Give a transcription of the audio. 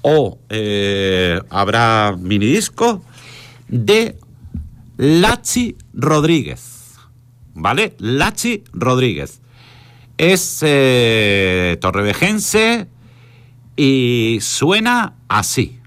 o habrá minidisco de Lachi Rodríguez, ¿vale? Lachi Rodríguez es torrevejense y suena así.